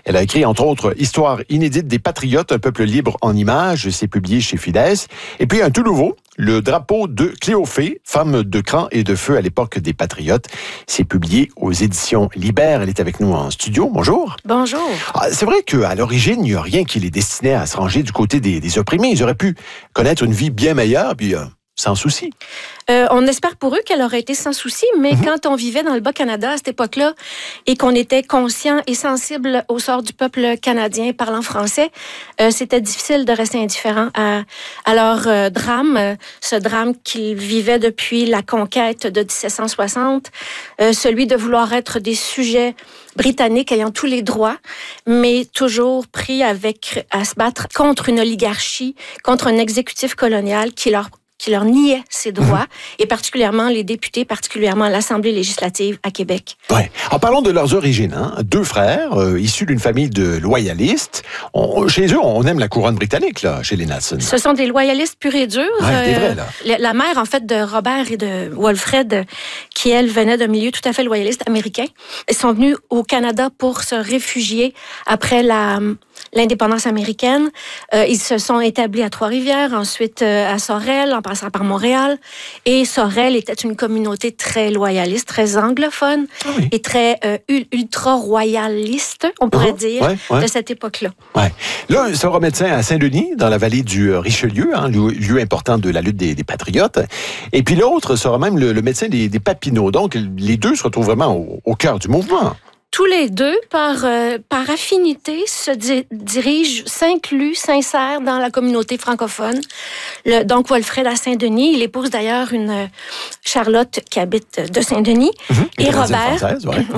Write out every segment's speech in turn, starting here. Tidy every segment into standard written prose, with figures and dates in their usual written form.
Elle a écrit, entre autres, Histoire inédite des Patriotes, un peuple libre en images. C'est publié chez Fides. Et puis, un tout nouveau, Le drapeau de Cléophée, femme de cran et de feu à l'époque des Patriotes. C'est publié aux éditions Libère. Elle est avec nous en studio. Bonjour. Bonjour. C'est vrai qu'à l'origine, il n'y a rien qui les destinait à se ranger du côté des opprimés. Ils auraient pu connaître une vie bien meilleure, puis sans souci. On espère pour eux qu'elle aurait été sans souci, mais quand on vivait dans le Bas-Canada à cette époque-là et qu'on était conscient et sensible au sort du peuple canadien parlant français, c'était difficile de rester indifférent à leur drame, ce drame qu'ils vivaient depuis la conquête de 1760, celui de vouloir être des sujets britanniques ayant tous les droits, mais toujours pris à se battre contre une oligarchie, contre un exécutif colonial qui leur niait ces droits, et particulièrement les députés, particulièrement l'Assemblée législative à Québec. Ouais. En parlant de leurs origines, deux frères issus d'une famille de loyalistes. Chez eux, on aime la couronne britannique, là, chez les Nelson. Ce sont des loyalistes purs et durs. Ouais, c'est vrai, là. La mère, en fait, de Robert et de Wilfred, qui, elle, venait d'un milieu tout à fait loyaliste américain, ils sont venus au Canada pour se réfugier après l'indépendance américaine. Ils se sont établis à Trois-Rivières, ensuite à Sorel, en passant par Montréal. Et Sorel était une communauté très loyaliste, très anglophone et très ultra-royaliste, on pourrait dire, de cette époque-là. Ouais. L'un sera médecin à Saint-Denis, dans la vallée du Richelieu, lieu important de la lutte des Patriotes. Et puis l'autre sera même le médecin des Papineaux. Donc, les deux se retrouvent vraiment au cœur du mouvement. Tous les deux, par affinité, se dirigent, s'insèrent dans la communauté francophone. Donc, Wilfred à Saint-Denis, il épouse d'ailleurs une Charlotte qui habite de Saint-Denis. Et Robert,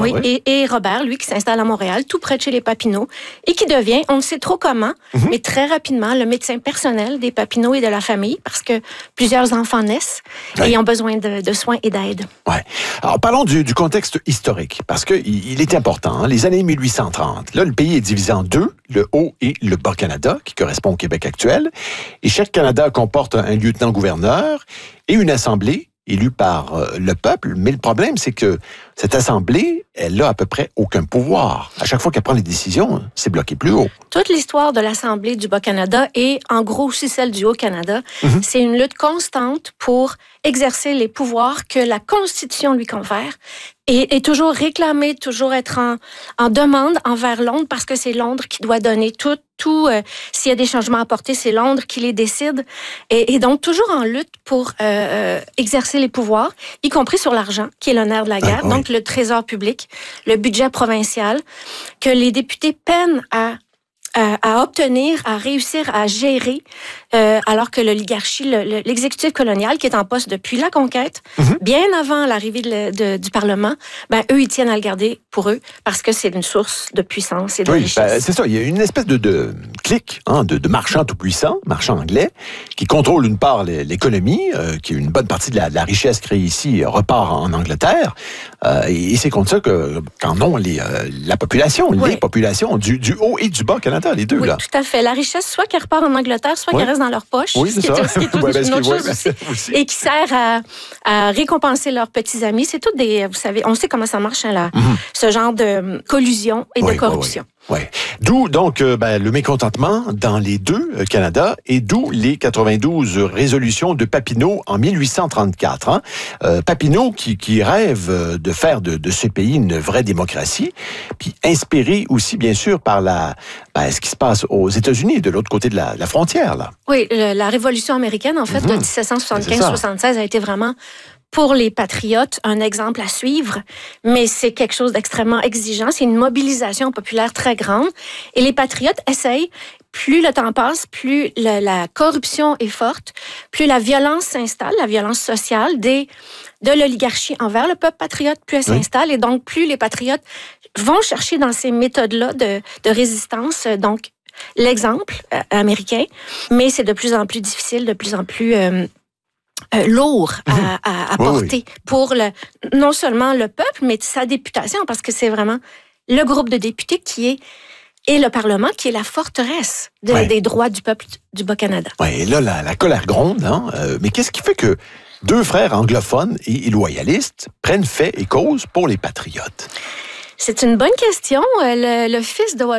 et Robert, lui, qui s'installe à Montréal, tout près de chez les Papineaux, et qui devient, on ne sait trop comment, mais très rapidement, le médecin personnel des Papineaux et de la famille, parce que plusieurs enfants naissent et ont besoin de soins et d'aide. Ouais. Alors, parlons du contexte historique, parce qu'il est important, les années 1830. Là, le pays est divisé en deux, le Haut et le Bas-Canada, qui correspond au Québec actuel. Et chaque Canada comporte un lieutenant-gouverneur et une assemblée élue par le peuple. Mais le problème, c'est que cette assemblée, elle n'a à peu près aucun pouvoir. À chaque fois qu'elle prend les décisions, c'est bloqué plus haut. Toute l'histoire de l'Assemblée du Bas-Canada et, en gros, aussi celle du Haut-Canada, c'est une lutte constante pour exercer les pouvoirs que la Constitution lui confère et toujours réclamer, toujours être en demande envers Londres, parce que c'est Londres qui doit donner tout. S'il y a des changements à apporter, c'est Londres qui les décide. Et donc, toujours en lutte pour exercer les pouvoirs, y compris sur l'argent, qui est le nerf de la guerre, donc le trésor public, le budget provincial, que les députés peinent à obtenir, à réussir à gérer, alors que l'oligarchie, l'exécutif colonial, qui est en poste depuis la conquête, bien avant l'arrivée du Parlement, eux, ils tiennent à le garder pour eux, parce que c'est une source de puissance et de richesse. C'est ça. Il y a une espèce de clique de marchands tout-puissants, marchands anglais, qui contrôlent d'une part l'économie, qui une bonne partie de la richesse créée ici repart en Angleterre. Et c'est contre ça qu'en ont la population, les populations du Haut et du Bas-Canada. Les deux, là. Tout à fait. La richesse, soit qu'elle repart en Angleterre, soit qu'elle reste dans leur poche, ce qui est une autre chose aussi, et qui sert à récompenser leurs petits amis. C'est toutes vous savez, on sait comment ça marche, ce genre de collusion et de corruption. D'où donc le mécontentement dans les deux Canada, et d'où les 92 résolutions de Papineau en 1834. Papineau qui rêve de faire de ce pays une vraie démocratie, puis inspiré aussi bien sûr par ce qui se passe aux États-Unis, de l'autre côté de la frontière, là. Oui, la Révolution américaine, en fait, de 1775-76 a été vraiment, pour les patriotes, un exemple à suivre, mais c'est quelque chose d'extrêmement exigeant. C'est une mobilisation populaire très grande. Et les patriotes essayent, plus le temps passe, plus la corruption est forte, plus la violence s'installe, la violence sociale de l'oligarchie envers le peuple patriote, plus elle s'installe. Et donc, plus les patriotes vont chercher dans ces méthodes-là de résistance, donc l'exemple américain, mais c'est de plus en plus difficile, de plus en plus lourd à porter pour non seulement le peuple, mais sa députation, parce que c'est vraiment le groupe de députés et le Parlement qui est la forteresse des droits du peuple du Bas-Canada. Et là, la colère gronde, mais qu'est-ce qui fait que deux frères anglophones et loyalistes prennent fait et cause pour les patriotes? C'est une bonne question. Le fils de